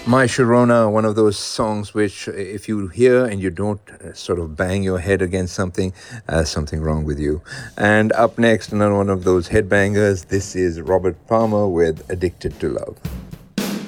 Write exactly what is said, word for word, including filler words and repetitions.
My Sharona, one of those songs which, uh, if you hear and you don't uh, sort of bang your head against something, uh, something wrong with you. And up next, another one of those headbangers. This is Robert Palmer with Addicted to Love.